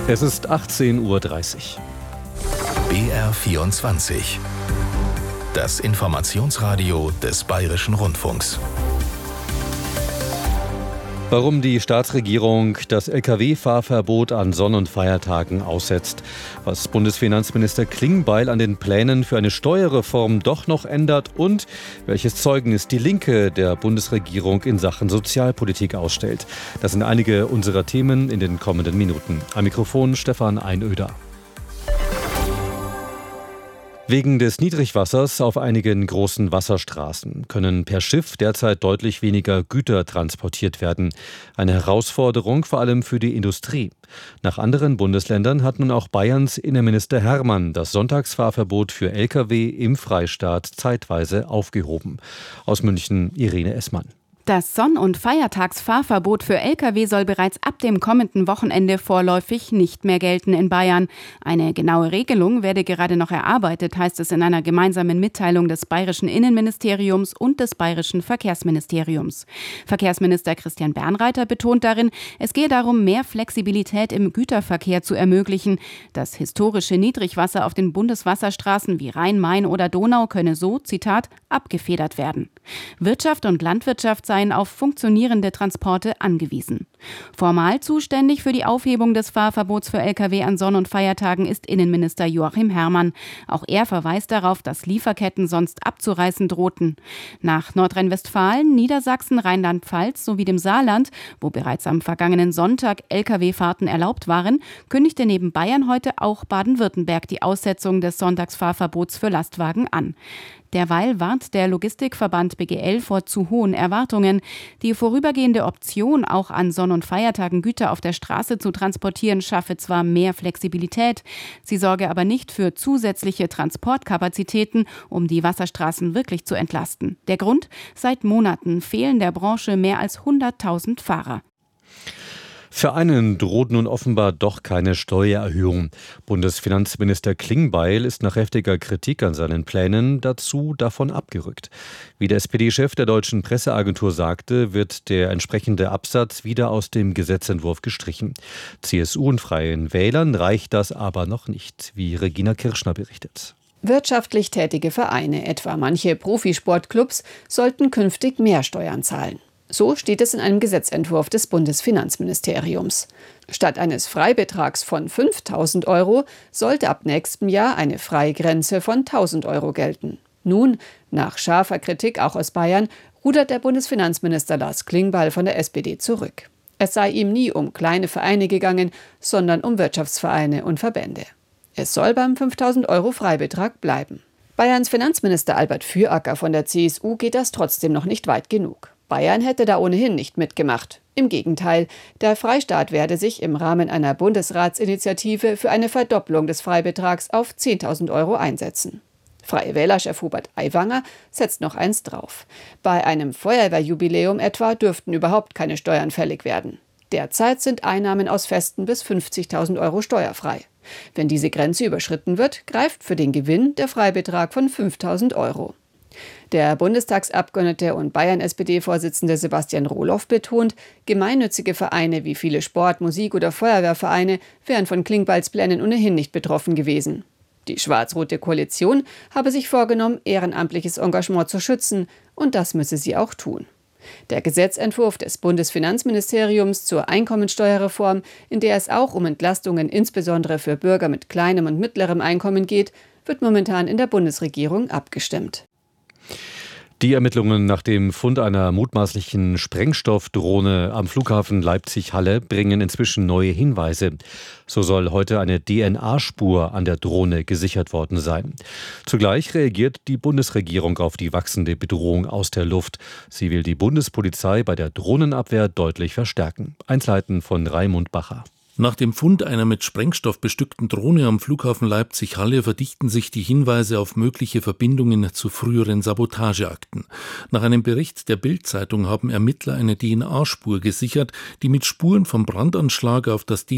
Es ist 18:30 Uhr. BR24. Das Informationsradio des Bayerischen Rundfunks. Warum die Staatsregierung das Lkw-Fahrverbot an Sonn- und Feiertagen aussetzt, was Bundesfinanzminister Klingbeil an den Plänen für eine Steuerreform doch noch ändert und welches Zeugnis die Linke der Bundesregierung in Sachen Sozialpolitik ausstellt. Das sind einige unserer Themen in den kommenden Minuten. Am Mikrofon Stefan Einöder. Wegen des Niedrigwassers auf einigen großen Wasserstraßen können per Schiff derzeit deutlich weniger Güter transportiert werden. Eine Herausforderung vor allem für die Industrie. Nach anderen Bundesländern hat nun auch Bayerns Innenminister Hermann das Sonntagsfahrverbot für Lkw im Freistaat zeitweise aufgehoben. Aus München Irene Essmann. Das Sonn- und Feiertagsfahrverbot für Lkw soll bereits ab dem kommenden Wochenende vorläufig nicht mehr gelten in Bayern. Eine genaue Regelung werde gerade noch erarbeitet, heißt es in einer gemeinsamen Mitteilung des Bayerischen Innenministeriums und des Bayerischen Verkehrsministeriums. Verkehrsminister Christian Bernreiter betont darin, es gehe darum, mehr Flexibilität im Güterverkehr zu ermöglichen. Das historische Niedrigwasser auf den Bundeswasserstraßen wie Rhein, Main oder Donau könne so, Zitat, abgefedert werden. Wirtschaft und Landwirtschaft seien auf funktionierende Transporte angewiesen. Formal zuständig für die Aufhebung des Fahrverbots für Lkw an Sonn- und Feiertagen ist Innenminister Joachim Herrmann. Auch er verweist darauf, dass Lieferketten sonst abzureißen drohten. Nach Nordrhein-Westfalen, Niedersachsen, Rheinland-Pfalz sowie dem Saarland, wo bereits am vergangenen Sonntag Lkw-Fahrten erlaubt waren, kündigte neben Bayern heute auch Baden-Württemberg die Aussetzung des Sonntagsfahrverbots für Lastwagen an. Derweil warnt der Logistikverband BGL vor zu hohen Erwartungen. Die vorübergehende Option, auch an Sonn- und Feiertagen Güter auf der Straße zu transportieren, schaffe zwar mehr Flexibilität, sie sorge aber nicht für zusätzliche Transportkapazitäten, um die Wasserstraßen wirklich zu entlasten. Der Grund? Seit Monaten fehlen der Branche mehr als 100.000 Fahrer. Für einen droht nun offenbar doch keine Steuererhöhung. Bundesfinanzminister Klingbeil ist nach heftiger Kritik an seinen Plänen davon abgerückt. Wie der SPD-Chef der Deutschen Presseagentur sagte, wird der entsprechende Absatz wieder aus dem Gesetzentwurf gestrichen. CSU und Freien Wählern reicht das aber noch nicht, wie Regina Kirschner berichtet. Wirtschaftlich tätige Vereine, etwa manche Profisportclubs, sollten künftig mehr Steuern zahlen. So steht es in einem Gesetzentwurf des Bundesfinanzministeriums. Statt eines Freibetrags von 5.000 € sollte ab nächstem Jahr eine Freigrenze von 1.000 € gelten. Nun, nach scharfer Kritik auch aus Bayern, rudert der Bundesfinanzminister Lars Klingbeil von der SPD zurück. Es sei ihm nie um kleine Vereine gegangen, sondern um Wirtschaftsvereine und Verbände. Es soll beim 5.000 € Freibetrag bleiben. Bayerns Finanzminister Albert Füracker von der CSU geht das trotzdem noch nicht weit genug. Bayern hätte da ohnehin nicht mitgemacht. Im Gegenteil, der Freistaat werde sich im Rahmen einer Bundesratsinitiative für eine Verdopplung des Freibetrags auf 10.000 € einsetzen. Freie Wähler-Chef Hubert Aiwanger setzt noch eins drauf. Bei einem Feuerwehrjubiläum etwa dürften überhaupt keine Steuern fällig werden. Derzeit sind Einnahmen aus Festen bis 50.000 € steuerfrei. Wenn diese Grenze überschritten wird, greift für den Gewinn der Freibetrag von 5.000 €. Der Bundestagsabgeordnete und Bayern-SPD-Vorsitzende Sebastian Rohloff betont, gemeinnützige Vereine wie viele Sport-, Musik- oder Feuerwehrvereine wären von Klingbeils Plänen ohnehin nicht betroffen gewesen. Die schwarz-rote Koalition habe sich vorgenommen, ehrenamtliches Engagement zu schützen, und das müsse sie auch tun. Der Gesetzentwurf des Bundesfinanzministeriums zur Einkommensteuerreform, in der es auch um Entlastungen insbesondere für Bürger mit kleinem und mittlerem Einkommen geht, wird momentan in der Bundesregierung abgestimmt. Die Ermittlungen nach dem Fund einer mutmaßlichen Sprengstoffdrohne am Flughafen Leipzig-Halle bringen inzwischen neue Hinweise. So soll heute eine DNA-Spur an der Drohne gesichert worden sein. Zugleich reagiert die Bundesregierung auf die wachsende Bedrohung aus der Luft. Sie will die Bundespolizei bei der Drohnenabwehr deutlich verstärken. Einzelheiten von Raimund Bacher. Nach dem Fund einer mit Sprengstoff bestückten Drohne am Flughafen Leipzig-Halle verdichten sich die Hinweise auf mögliche Verbindungen zu früheren Sabotageakten. Nach einem Bericht der Bild-Zeitung haben Ermittler eine DNA-Spur gesichert, die mit Spuren vom Brandanschlag auf das